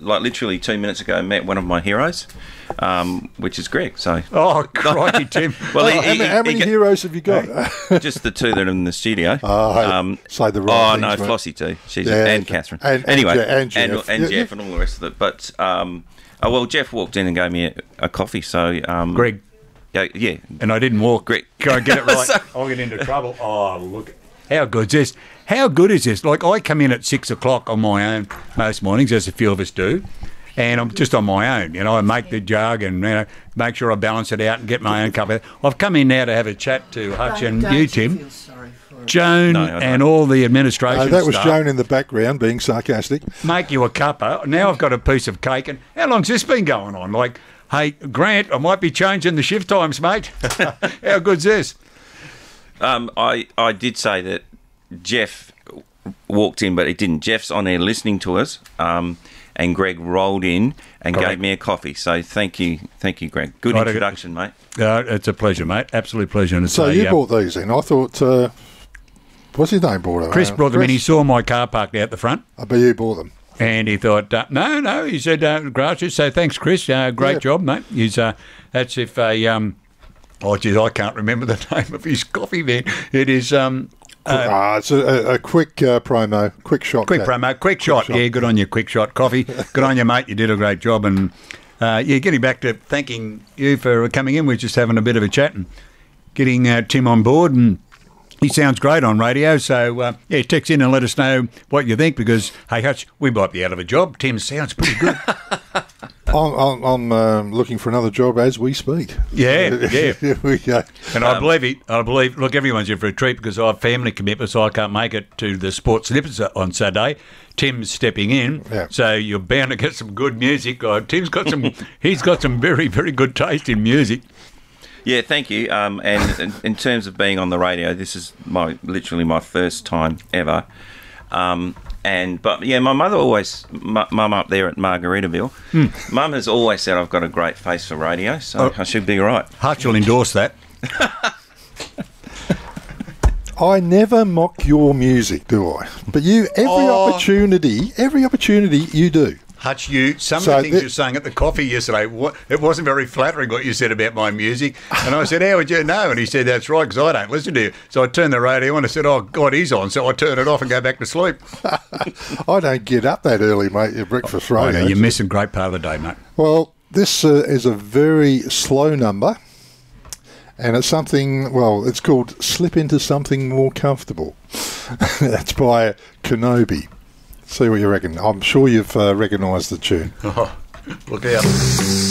like literally 2 minutes ago, met one of my heroes, which is Greg. So, oh, crikey, Tim. well, how many heroes have you got? just the two that are in the studio. Say the right things, no, mate. Flossie too. She's Yeah, and Catherine. Anyway, and Jeff. Jeff and all the rest of it. But well, Jeff walked in and gave me a coffee. So Greg. Yeah, And I didn't walk. Greg. Go and get it right. So- I'll get into trouble. Oh, look. How good's this? How good is this? Like, I come in at 6 o'clock on my own most mornings, as a few of us do, and I'm just on my own. I make the jug and make sure I balance it out and get my own cup of it. I've come in now to have a chat to Hutch and you, Tim, Joan, and all the administration that was staff. Joan in the background being sarcastic. Make you a cuppa. Now I've got a piece of cake. And how long's this been going on? Like, hey, Grant, I might be changing the shift times, mate. How good's this? I did say that Jeff walked in, but he didn't. Jeff's on there listening to us, and Greg rolled in and gave me a coffee. So thank you, Greg. Good introduction, mate. It's a pleasure, mate. Absolute pleasure. And So you bought these in. I thought, what's his name bought them? Chris brought them in. He saw my car parked out the front. But you bought them. And he thought, no. He said, gracious. So thanks, Chris. Great job, mate. He's that's if a oh, geez, I can't remember the name of his coffee, man. It is it's a quick promo, quick shot. Quick shot. Yeah, good on you, Quick Shot Coffee. Good on you, mate. You did a great job. And getting back to thanking you for coming in. We're just having a bit of a chat and getting Tim on board, and he sounds great on radio. So text in and let us know what you think, because hey, Hutch, we might be out of a job. Tim sounds pretty good. I'm looking for another job as we speak. Yeah. Here we go. And I believe, look, everyone's in for a treat, because I have family commitments, so I can't make it to the Sports Snippets on Saturday. Tim's stepping in, so you're bound to get some good music. Tim's got he's got some very, very good taste in music. Yeah, thank you. And in terms of being on the radio, this is literally my first time ever. But my mother always, Mum up there at Margaritaville, Mum has always said I've got a great face for radio, so I should be all right. Hutch will endorse that. I never mock your music, do I? But you, every opportunity you do. Hutch, some of the things you were saying at the coffee yesterday, it wasn't very flattering what you said about my music. And I said, how would you know? And he said, that's right, because I don't listen to you. So I turned the radio on and said, oh, God, he's on. So I turned it off and go back to sleep. I don't get up that early, mate, your breakfast radio. You're missing a great part of the day, mate. Well, this is a very slow number. And it's something, it's called Slip Into Something More Comfortable. That's by Kenobi. See what you reckon. I'm sure you've recognised the tune. Oh, look out.